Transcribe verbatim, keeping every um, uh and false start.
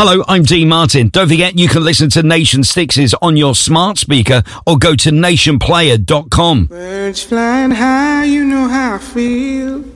Hello, I'm Dean Martin. Don't forget you can listen to Nation Sixes on your smart speaker or go to nation player dot com. Birds flying high, you know how I feel.